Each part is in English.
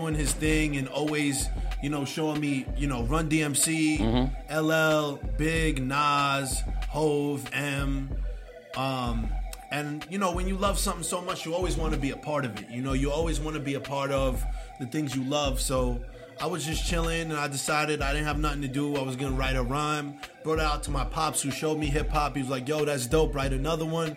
doing his thing and always, you know, showing me, you know, Run DMC, LL, Big, Nas, Hove, M. And, you know, when you love something so much, you always want to be a part of it. You know, you always want to be a part of the things you love. So I was just chilling, and I decided I didn't have nothing to do. I was going to write a rhyme. Brought it out to my pops, who showed me hip-hop. He was like, yo, that's dope. Write another one.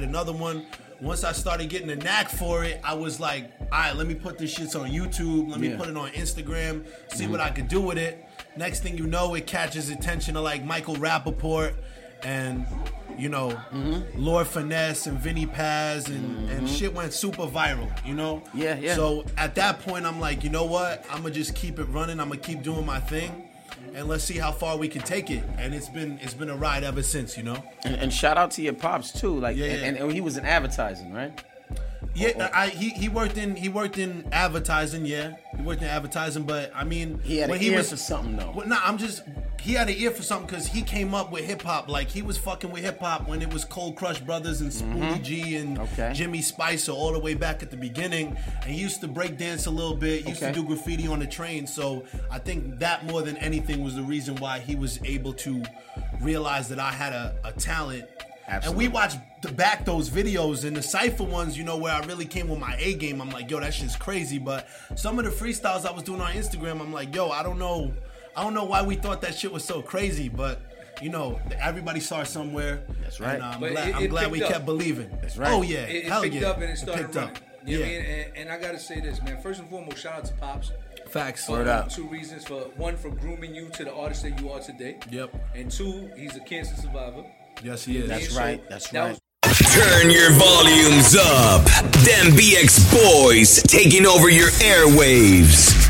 Once I started getting a knack for it, I was like, all right, let me put this shit on YouTube. Let me put it on Instagram, see what I could do with it. Next thing you know, it catches attention of like Michael Rappaport and, you know, Lord Finesse and Vinny Paz and shit went super viral, you know? Yeah. So at that point, I'm like, you know what? I'm going to just keep it running. I'm going to keep doing my thing. And let's see how far we can take it. And it's been a ride ever since, you know? And shout out to your pops, too. Like, And he was in advertising, right? Yeah, he worked in advertising. Yeah, he worked in advertising. But I mean, he had an ear for something though. Well, nah, he had an ear for something because he came up with hip hop. Like he was fucking with hip hop when it was Cold Crush Brothers and Spoonie G and Jimmy Spicer all the way back at the beginning. And he used to break dance a little bit. He used to do graffiti on the train. So I think that more than anything was the reason why he was able to realize that I had a talent. Absolutely. And we watched back those videos and the cypher ones, you know, where I really came with my A game. I'm like, yo, that shit's crazy. But some of the freestyles I was doing on Instagram, I'm like, yo, I don't know why we thought that shit was so crazy, but you know, everybody starts somewhere. That's right. And I'm glad we kept believing. That's right. Oh yeah, it hell picked yeah. up and it started running. You know what I Yeah. mean? And I gotta say this, man. First and foremost, shout out to Pops. Facts. For 2 reasons. One, for grooming you to the artist that you are today. Yep. And 2, he's a cancer survivor. Yes, he is. That's right. That's right. Turn your volumes up. Them BX boys taking over your airwaves.